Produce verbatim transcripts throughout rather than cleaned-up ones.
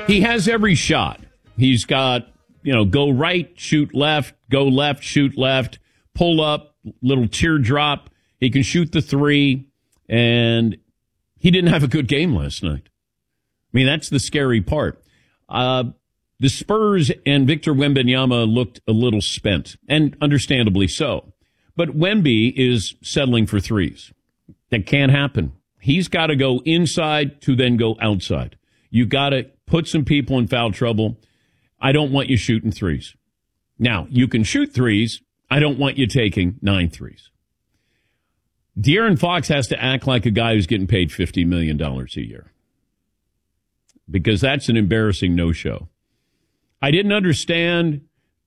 He has every shot. He's got, you know, go right, shoot left, go left, shoot left, pull up, little teardrop. He can shoot the three, and he didn't have a good game last night. I mean, that's the scary part. Uh, the Spurs and Victor Wembanyama looked a little spent, and understandably so. But Wemby is settling for threes. That can't happen. He's got to go inside to then go outside. You got to put some people in foul trouble. I don't want you shooting threes. Now, you can shoot threes. I don't want you taking nine threes. De'Aaron Fox has to act like a guy who's getting paid fifty million dollars a year, because that's an embarrassing no-show. I didn't understand.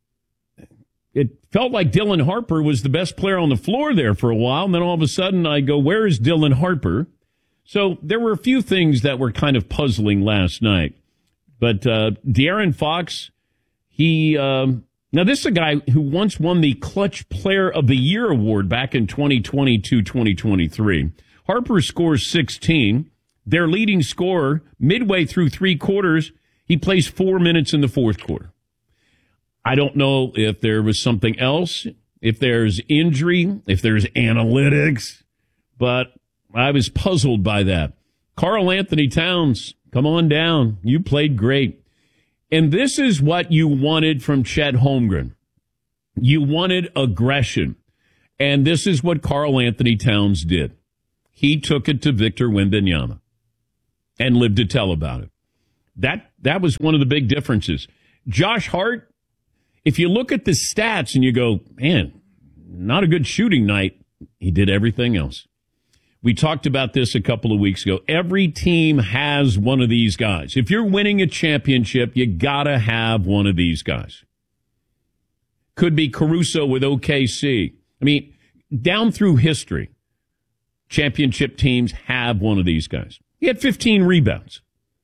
It felt like Dylan Harper was the best player on the floor there for a while, and then all of a sudden I go, where is Dylan Harper? So there were a few things that were kind of puzzling last night. But uh, De'Aaron Fox, he um, now this is a guy who once won the Clutch Player of the Year award back in twenty twenty-two twenty twenty-three. Harper scores sixteen. Their leading scorer, midway through three quarters, he plays four minutes in the fourth quarter. I don't know if there was something else, if there's injury, if there's analytics, but I was puzzled by that. Karl Anthony Towns, come on down. You played great. And this is what you wanted from Chet Holmgren. You wanted aggression. And this is what Karl Anthony Towns did. He took it to Victor Wembanyama and lived to tell about it. That that was one of the big differences. Josh Hart, if you look at the stats and you go, man, not a good shooting night, he did everything else. We talked about this a couple of weeks ago. Every team has one of these guys. If you're winning a championship, you gotta have one of these guys. Could be Caruso with O K C. I mean, down through history, championship teams have one of these guys. He had fifteen rebounds.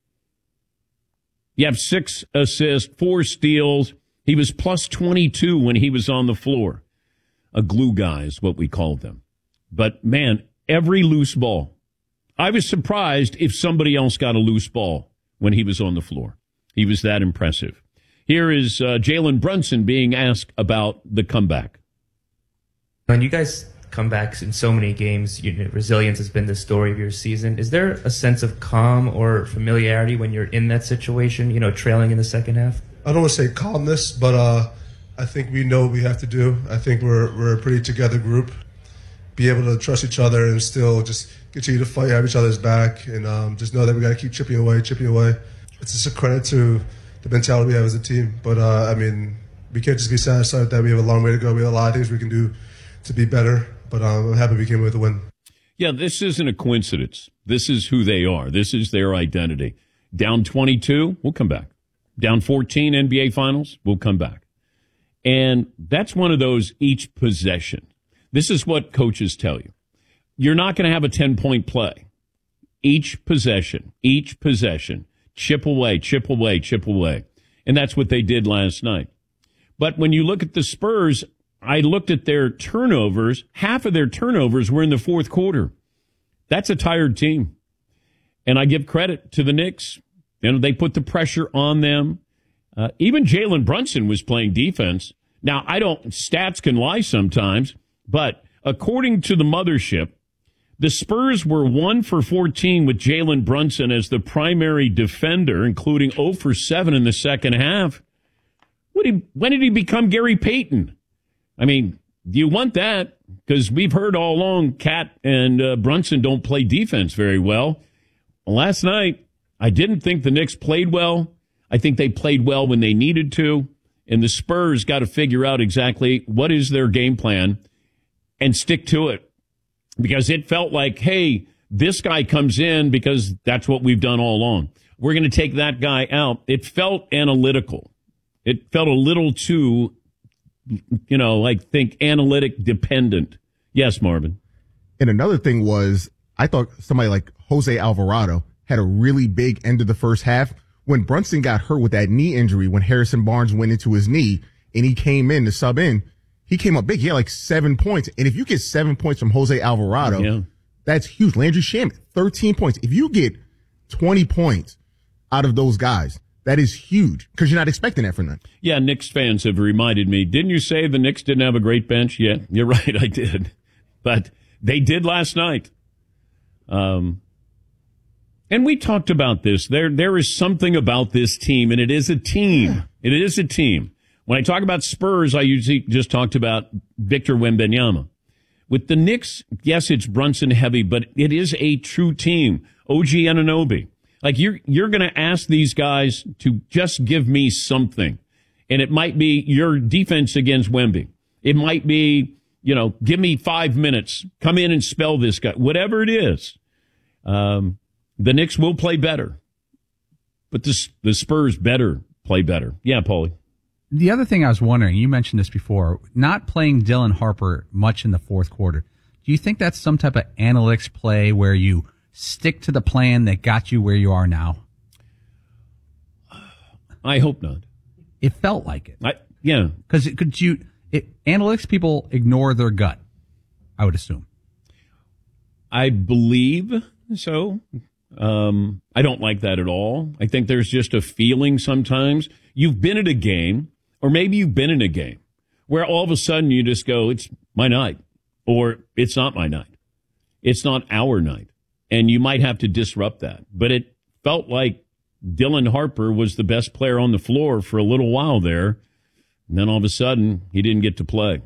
You have six assists, four steals. He was plus twenty-two when he was on the floor. A glue guy is what we called them. But, man, every loose ball. I was surprised if somebody else got a loose ball when he was on the floor. He was that impressive. Here is uh, Jalen Brunson being asked about the comeback. When you guys come back in so many games, you know, resilience has been the story of your season. Is there a sense of calm or familiarity when you're in that situation, you know, trailing in the second half? I don't want to say calmness, but uh, I think we know what we have to do. I think we're we're a pretty together group. Be able to trust each other and still just continue to fight, have each other's back, and um, just know that we got to keep chipping away, chipping away. It's just a credit to the mentality we have as a team. But, uh, I mean, we can't just be satisfied with that. We have a long way to go. We have a lot of things we can do to be better. But um, I'm happy we came with a win. Yeah, this isn't a coincidence. This is who they are. This is their identity. Down twenty-two, we'll come back. Down fourteen, N B A Finals, we'll come back. And that's one of those each possession. This is what coaches tell you. You're not going to have a ten-point play. Each possession, each possession, chip away, chip away, chip away. And that's what they did last night. But when you look at the Spurs, I looked at their turnovers. Half of their turnovers were in the fourth quarter. That's a tired team. And I give credit to the Knicks. You know, they put the pressure on them. Uh, even Jalen Brunson was playing defense. Now, I don't, stats can lie sometimes, but according to the mothership, the Spurs were one for fourteen with Jalen Brunson as the primary defender, including zero for seven in the second half. When did he, when did he become Gary Payton? I mean, do you want that? Because we've heard all along Cat and uh, Brunson don't play defense very well. well. Last night, I didn't think the Knicks played well. I think they played well when they needed to. And the Spurs got to figure out exactly what is their game plan and stick to it. Because it felt like, hey, this guy comes in because that's what we've done all along. We're going to take that guy out. It felt analytical. It felt a little too, you know, like think analytic dependent. Yes, Marvin. And another thing was, I thought somebody like Jose Alvarado had a really big end of the first half. When Brunson got hurt with that knee injury, when Harrison Barnes went into his knee and he came in to sub in, he came up big. He had like seven points. And if you get seven points from Jose Alvarado, yeah. that's huge. Landry Shamet, thirteen points. If you get twenty points out of those guys, That is huge because you're not expecting that from them. Yeah, Knicks fans have reminded me, didn't you say the Knicks didn't have a great bench? Yeah, you're right, I did. But they did last night. Um, and we talked about this. There, there is something about this team, and it is a team. It is a team. When I talk about Spurs, I usually just talked about Victor Wembanyama. With the Knicks, yes, it's Brunson heavy, but it is a true team. O G Anunoby. Like, you're, you're going to ask these guys to just give me something. And it might be your defense against Wemby. It might be, you know, give me five minutes. Come in and spell this guy. Whatever it is, um, the Knicks will play better. But the, the Spurs better play better. Yeah, Paulie. The other thing I was wondering, you mentioned this before, not playing Dylan Harper much in the fourth quarter. Do you think that's some type of analytics play where you stick to the plan that got you where you are now? I hope not. It felt like it. I, yeah. Because could you, it, analytics people ignore their gut, I would assume. I believe so. Um, I don't like that at all. I think there's just a feeling sometimes. You've been at a game, or maybe you've been in a game, where all of a sudden you just go, it's my night, or it's not my night. It's not our night. And you might have to disrupt that. But it felt like Dylan Harper was the best player on the floor for a little while there. And then all of a sudden, he didn't get to play.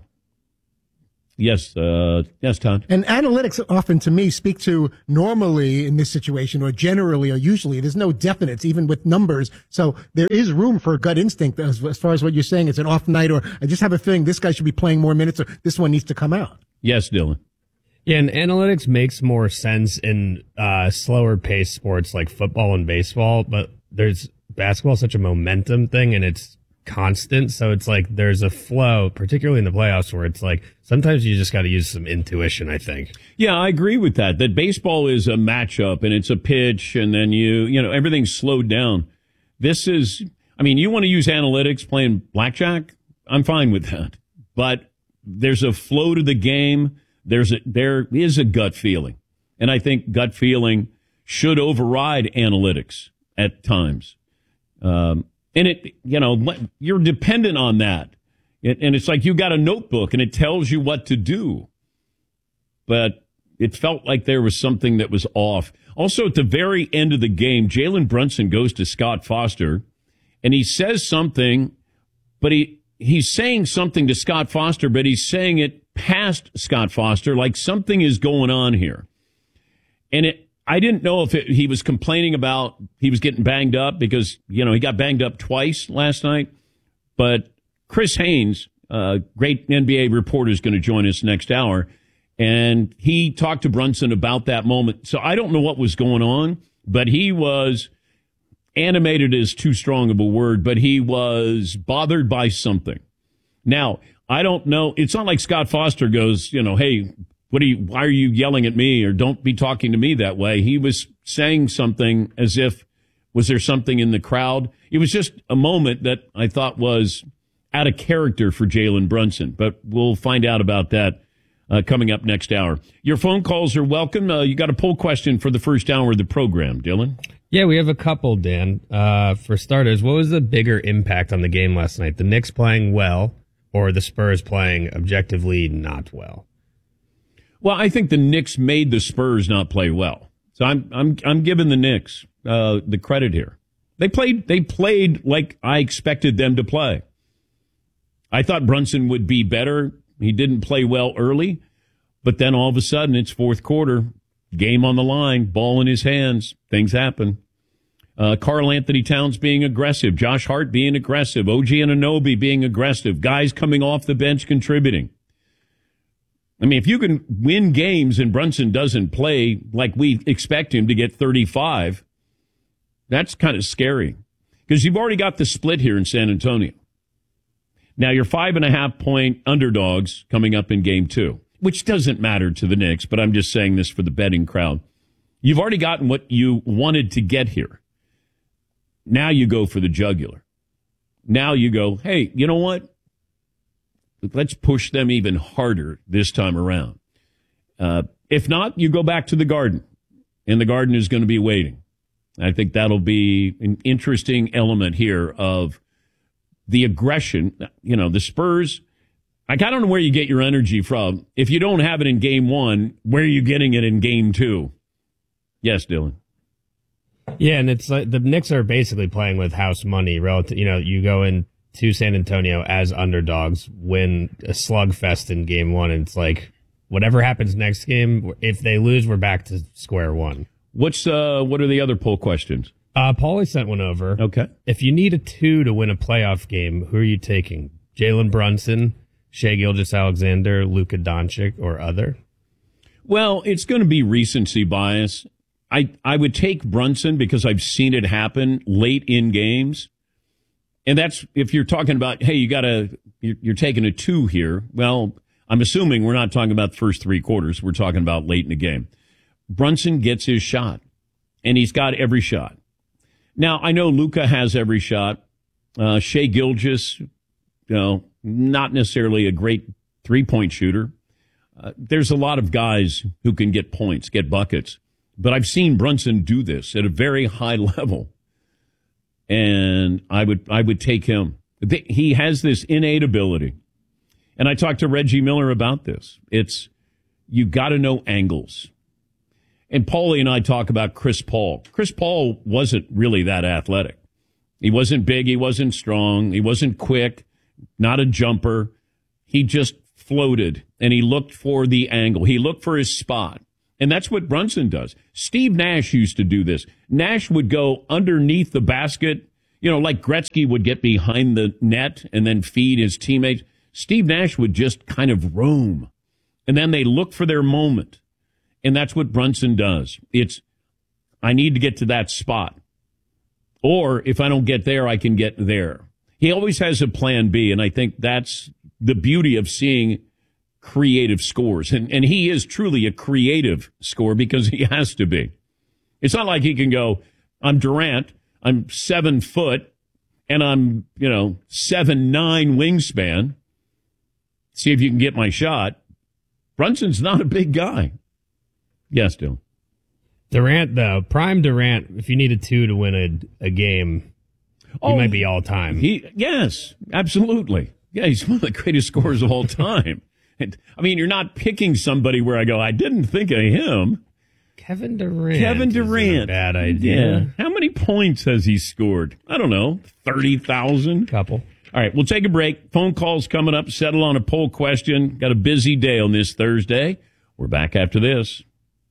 Yes, uh, yes, Todd. And analytics often, to me, speak to normally in this situation, or generally, or usually. There's no definites, even with numbers. So there is room for a gut instinct as, as far as what you're saying. It's an off night, or I just have a feeling this guy should be playing more minutes, or this one needs to come out. Yes, Dylan. Yeah, and analytics makes more sense in uh, slower paced sports like football and baseball, but there's basketball such a momentum thing, and it's constant. So it's like there's a flow, particularly in the playoffs, where it's like sometimes you just got to use some intuition, I think. Yeah, I agree with that. That baseball is a matchup and it's a pitch, and then you, you know, everything's slowed down. This is, I mean, you want to use analytics playing blackjack? I'm fine with that. But there's a flow to the game. There's a, there is a gut feeling. And I think gut feeling should override analytics at times. Um, And it, you know, you're dependent on that. It, and it's like you got a notebook and it tells you what to do. But it felt like there was something that was off. Also, at the very end of the game, Jalen Brunson goes to Scott Foster and he says something, but he, he's saying something to Scott Foster, but he's saying it past Scott Foster, like something is going on here. And it, I didn't know if it, he was complaining about he was getting banged up because, you know, he got banged up twice last night. But Chris Haynes, uh, great N B A reporter, is going to join us next hour. And he talked to Brunson about that moment. So I don't know what was going on, but he was animated is too strong of a word, but he was bothered by something. Now, I don't know. It's not like Scott Foster goes, you know, hey, What are you, why are you yelling at me, or don't be talking to me that way? He was saying something as if, was there something in the crowd? It was just a moment that I thought was out of character for Jalen Brunson, but we'll find out about that uh, coming up next hour. Your phone calls are welcome. Uh, you got a poll question for the first hour of the program, Dylan? Yeah, we have a couple, Dan. Uh, for starters, what was the bigger impact on the game last night? The Knicks playing well or the Spurs playing objectively not well? Well, I think the Knicks made the Spurs not play well. So I'm I'm I'm giving the Knicks uh, the credit here. They played they played like I expected them to play. I thought Brunson would be better. He didn't play well early, but then all of a sudden it's fourth quarter, game on the line, ball in his hands, things happen. Uh, Karl Anthony Towns being aggressive, Josh Hart being aggressive, O G Anunoby being aggressive, guys coming off the bench contributing. I mean, if you can win games and Brunson doesn't play like we expect him to get thirty-five, that's kind of scary because you've already got the split here in San Antonio. Now, you're five and a half point underdogs coming up in game two, which doesn't matter to the Knicks, but I'm just saying this for the betting crowd. You've already gotten what you wanted to get here. Now you go for the jugular. Now you go, hey, you know what? Let's push them even harder this time around. Uh, if not, you go back to the Garden, and the Garden is going to be waiting. I think that'll be an interesting element here of the aggression. You know, the Spurs, I don't know where you get your energy from. If you don't have it in game one, where are you getting it in game two? Yes, Dylan. Yeah, and it's like the Knicks are basically playing with house money. Relative, you know, you go into San Antonio as underdogs, win a slugfest in game one, and it's like whatever happens next game, if they lose, we're back to square one. What's uh, what are the other poll questions? Uh, Paulie sent one over. Okay. If you need a two to win a playoff game, who are you taking? Jalen Brunson, Shai Gilgeous-Alexander, Luka Doncic, or other? Well, it's going to be recency bias. I, I would take Brunson because I've seen it happen late in games. And that's if you're talking about, hey, you got to, you're, you're taking a two here. Well, I'm assuming we're not talking about the first three quarters. We're talking about late in the game. Brunson gets his shot, and he's got every shot. Now, I know Luka has every shot. Uh, Shai Gilgeous, you know, not necessarily a great three-point shooter. Uh, there's a lot of guys who can get points, get buckets. But I've seen Brunson do this at a very high level. And I would I would take him. He has this innate ability. And I talked to Reggie Miller about this. It's, you got to know angles. And Paulie and I talk about Chris Paul. Chris Paul wasn't really that athletic. He wasn't big. He wasn't strong. He wasn't quick. Not a jumper. He just floated, and he looked for the angle. He looked for his spot. And that's what Brunson does. Steve Nash used to do this. Nash would go underneath the basket, you know, like Gretzky would get behind the net and then feed his teammates. Steve Nash would just kind of roam, and then they look for their moment. And that's what Brunson does. It's, I need to get to that spot. Or if I don't get there, I can get there. He always has a plan B, and I think that's the beauty of seeing creative scores. And, and he is truly a creative scorer because he has to be. It's not like he can go, I'm Durant, I'm seven foot, and I'm, you know, seven, nine wingspan. See if you can get my shot. Brunson's not a big guy. Yes, Dylan. Durant, though, prime Durant, if you need a two to win a, a game, he oh, might be all time. He, yes, absolutely. Yeah, he's one of the greatest scorers of all time. And, I mean, you're not picking somebody where I go, I didn't think of him. Kevin Durant. Kevin Durant. A bad idea. Yeah. How many points has he scored? I don't know, thirty thousand? Couple. All right, we'll take a break. Phone calls coming up. Settle on a poll question. Got a busy day on this Thursday. We're back after this.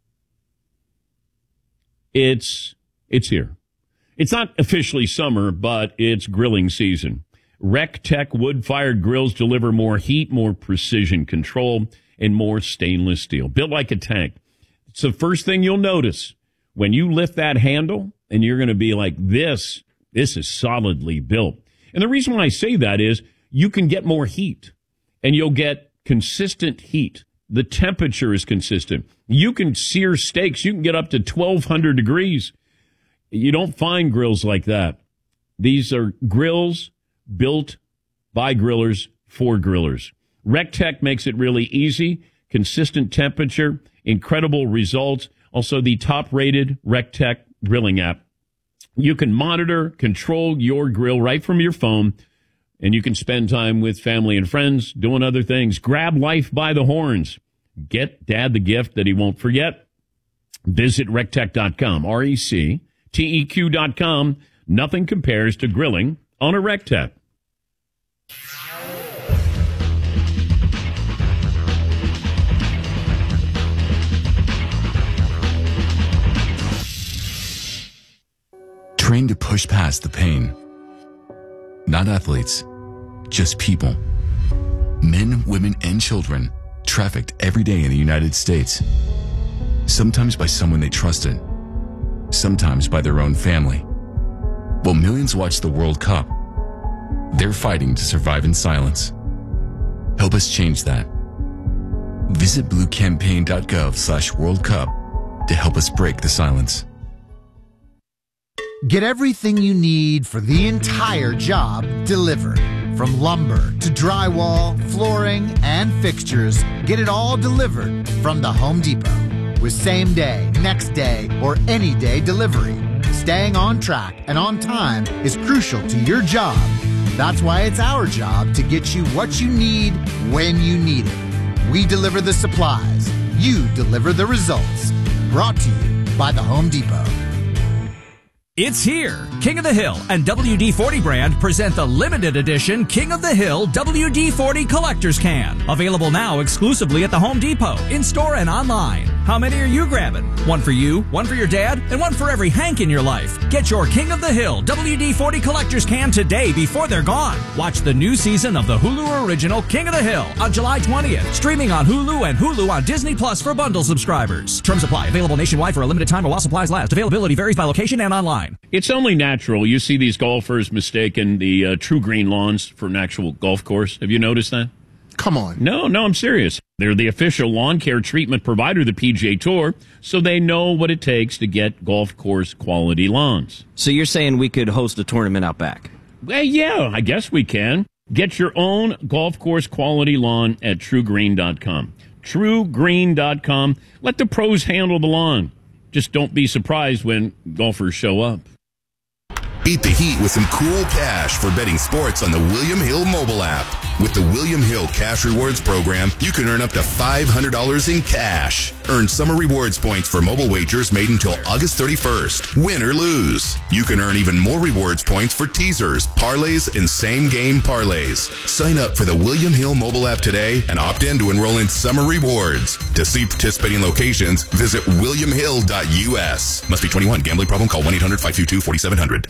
It's it's here. It's not officially summer, but it's grilling season. RecTech wood-fired grills deliver more heat, more precision control, and more stainless steel. Built like a tank. It's the first thing you'll notice when you lift that handle, and you're going to be like, this, this is solidly built. And the reason why I say that is you can get more heat, and you'll get consistent heat. The temperature is consistent. You can sear steaks. You can get up to twelve hundred degrees. You don't find grills like that. These are grills built by grillers for grillers. RecTech makes it really easy. Consistent temperature, incredible results. Also, the top-rated RecTech grilling app. You can monitor, control your grill right from your phone, and you can spend time with family and friends doing other things. Grab life by the horns. Get Dad the gift that he won't forget. Visit rectech dot com, R E C T E Q dot com. Nothing compares to grilling on a RecTech. Trained to push past the pain. Not athletes, just people. Men, women, and children trafficked every day in the United States. Sometimes by someone they trusted, sometimes by their own family. While millions watch the World Cup, they're fighting to survive in silence. Help us change that. Visit bluecampaign.gov slash World Cup to help us break the silence. Get everything you need for the entire job delivered. From lumber to drywall, flooring, and fixtures, get it all delivered from the Home Depot. With same day, next day, or any day delivery. staying on track and on time is crucial to your job. That's why it's our job to get you what you need when you need it. We deliver the supplies. You deliver the results. Brought to you by the Home Depot. It's here. King of the Hill and W D forty brand present the limited edition King of the Hill W D forty Collector's Can. Available now exclusively at the Home Depot, in-store and online. How many are you grabbing? One for you, one for your dad, and one for every Hank in your life. Get your King of the Hill W D forty Collector's Can today before they're gone. Watch the new season of the Hulu original King of the Hill on July twentieth. Streaming on Hulu and Hulu on Disney Plus for bundle subscribers. Terms apply. Available nationwide for a limited time while supplies last. Availability varies by location and online. It's only natural. You see these golfers mistaking the uh, True Green lawns for an actual golf course. Have you noticed that? Come on. No, no, I'm serious. They're the official lawn care treatment provider of the P G A Tour, so they know what it takes to get golf course quality lawns. So you're saying we could host a tournament out back? Well, yeah, I guess we can. Get your own golf course quality lawn at true green dot com. true green dot com. Let the pros handle the lawn. Just don't be surprised when golfers show up. Beat the heat with some cool cash for betting sports on the William Hill mobile app. With the William Hill Cash Rewards program, you can earn up to five hundred dollars in cash. Earn summer rewards points for mobile wagers made until August thirty-first. Win or lose. You can earn even more rewards points for teasers, parlays, and same-game parlays. Sign up for the William Hill mobile app today and opt in to enroll in summer rewards. To see participating locations, visit william hill dot u s. Must be twenty-one. Gambling problem? Call one eight hundred five two two four seven zero zero.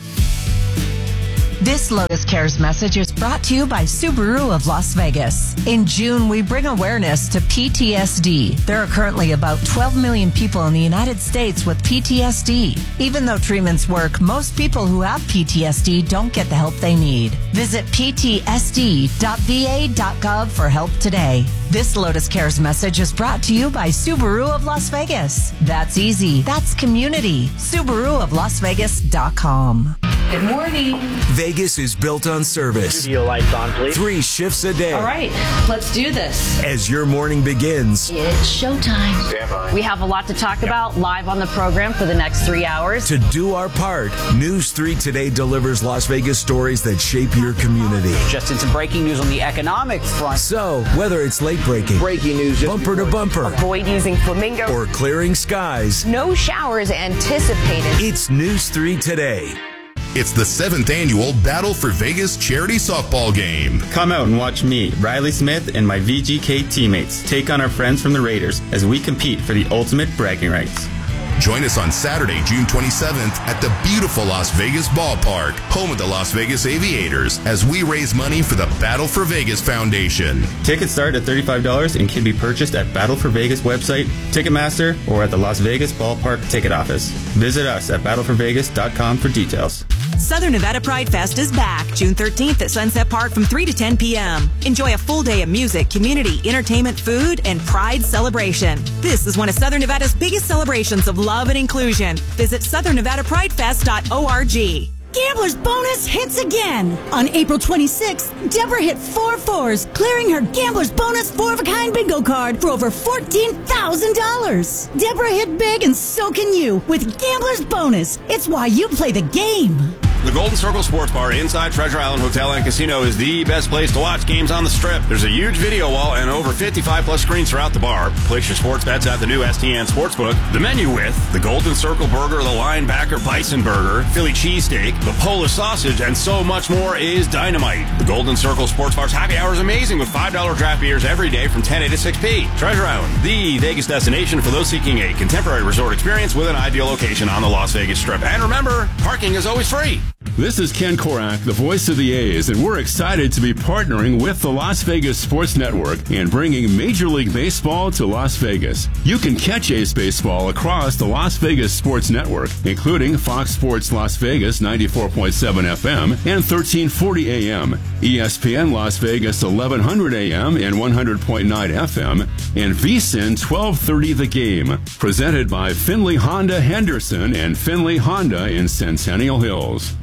This Lotus Cares message is brought to you by Subaru of Las Vegas. In June, we bring awareness to P T S D. There are currently about twelve million people in the United States with P T S D. Even though treatments work, most people who have P T S D don't get the help they need. Visit p t s d dot v a dot gov for help today. This Lotus Cares message is brought to you by Subaru of Las Vegas. That's easy. That's community. Subaru of Las Vegas dot com. Good morning. Vegas is built on service. Studio lights on, please. Three shifts a day. All right, let's do this. As your morning begins, it's showtime. Stand by. We have a lot to talk about live on the program for the next three hours. To do our part, News three Today delivers Las Vegas stories that shape your community. Just in some breaking news on the economic front. So, whether it's late breaking, breaking news, bumper to bumper, avoid using flamingo, or clearing skies, no showers anticipated. It's News three Today. It's the seventh annual Battle for Vegas charity softball game. Come out and watch me, Riley Smith, and my V G K teammates take on our friends from the Raiders as we compete for the ultimate bragging rights. Join us on Saturday, June twenty-seventh at the beautiful Las Vegas Ballpark, home of the Las Vegas Aviators, as we raise money for the Battle for Vegas Foundation. Tickets start at thirty-five dollars and can be purchased at Battle for Vegas website, Ticketmaster, or at the Las Vegas Ballpark ticket office. Visit us at battle for vegas dot com for details. Southern Nevada Pride Fest is back June thirteenth at Sunset Park from three to ten p.m. Enjoy a full day of music, community, entertainment, food, and pride celebration. This is one of Southern Nevada's biggest celebrations of love and inclusion. Visit southern nevada pride fest dot org. Gambler's Bonus hits again. On April twenty-sixth, Deborah hit four fours, clearing her Gambler's Bonus four-of-a-kind bingo card for over fourteen thousand dollars. Deborah hit big, and so can you with Gambler's Bonus. It's why you play the game. The Golden Circle Sports Bar inside Treasure Island Hotel and Casino is the best place to watch games on the Strip. There's a huge video wall and over fifty-five plus screens throughout the bar. Place your sports bets at the new S T N Sportsbook. The menu with the Golden Circle Burger, the Linebacker Bison Burger, Philly Cheesesteak, the Polish Sausage, and so much more is dynamite. The Golden Circle Sports Bar's happy hour is amazing with five dollar draft beers every day from ten a to six p. Treasure Island, the Vegas destination for those seeking a contemporary resort experience with an ideal location on the Las Vegas Strip. And remember, parking is always free. This is Ken Korak, the voice of the A's, and we're excited to be partnering with the Las Vegas Sports Network and bringing Major League Baseball to Las Vegas. You can catch A's baseball across the Las Vegas Sports Network, including Fox Sports Las Vegas ninety-four point seven F M and thirteen forty A M, E S P N Las Vegas eleven hundred A M and one hundred point nine F M, and V S I N twelve thirty The Game, presented by Finley Honda Henderson and Finley Honda in Centennial Hills.